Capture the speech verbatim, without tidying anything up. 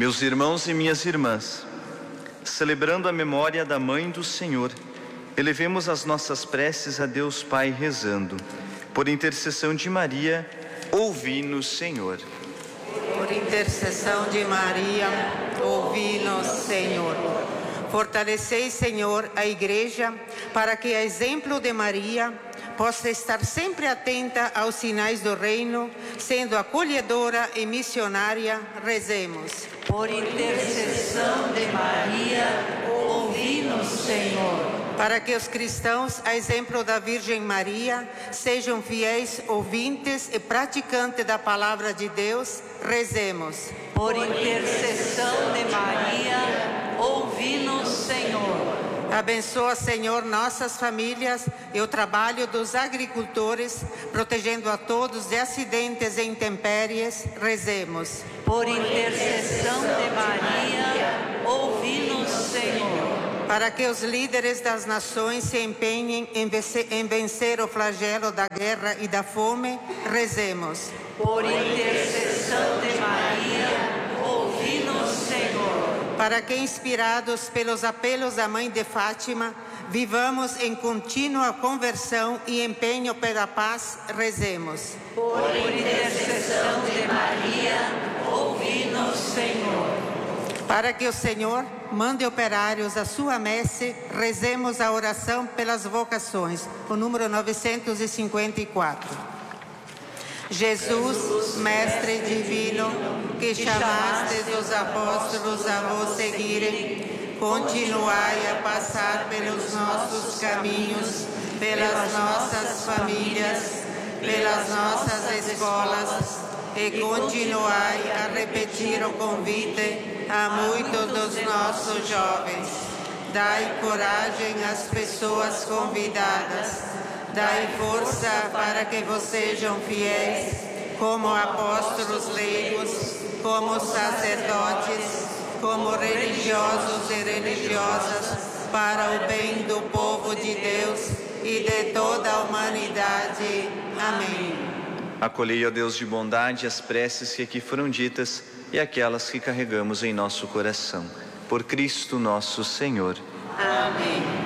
Meus irmãos e minhas irmãs, celebrando a memória da Mãe do Senhor, elevemos as nossas preces a Deus Pai rezando. Por intercessão de Maria, ouvi-nos, Senhor. Por intercessão de Maria, ouvi-nos, Senhor. Fortalecei, Senhor, a Igreja, para que, a exemplo de Maria, possa estar sempre atenta aos sinais do reino, sendo acolhedora e missionária. Rezemos. Por intercessão de Maria, ouvi-nos, Senhor. Para que os cristãos, a exemplo da Virgem Maria, sejam fiéis ouvintes e praticantes da palavra de Deus, rezemos. Por intercessão de Maria, ouvi-nos, Senhor. Abençoa, Senhor, nossas famílias e o trabalho dos agricultores, protegendo a todos de acidentes e intempéries. Rezemos. Por intercessão de Maria, ouvi-nos, Senhor. Para que os líderes das nações se empenhem em vencer, em vencer o flagelo da guerra e da fome, rezemos. Por intercessão de Maria, ouvi-nos, Senhor. Para que, inspirados pelos apelos da Mãe de Fátima, vivamos em contínua conversão e empenho pela paz, rezemos. Por intercessão de Maria, ouvi-nos, Senhor. Para que o Senhor mande operários à sua messe, rezemos a oração pelas vocações, o número novecentos e cinquenta e quatro. Jesus, Mestre divino, que chamastes os apóstolos a vos seguirem, continuai a passar pelos nossos caminhos, pelas nossas famílias, pelas nossas escolas, e continuai a repetir o convite a muitos dos nossos jovens. Dai coragem às pessoas convidadas. Dai força para que vos sejam fiéis, como apóstolos leigos, como sacerdotes, como religiosos e religiosas, para o bem do povo de Deus e de toda a humanidade. Amém. Acolhei, ó Deus de bondade, as preces que aqui foram ditas e aquelas que carregamos em nosso coração. Por Cristo nosso Senhor. Amém.